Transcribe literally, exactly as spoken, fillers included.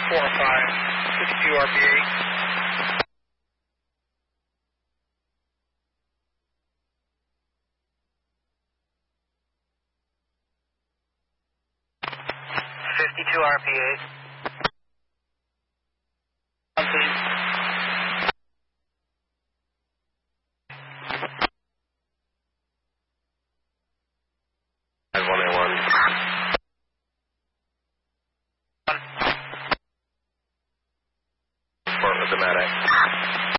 four five, fifty-two R P A. fifty-two R P A. one oh one. Fort with the medic.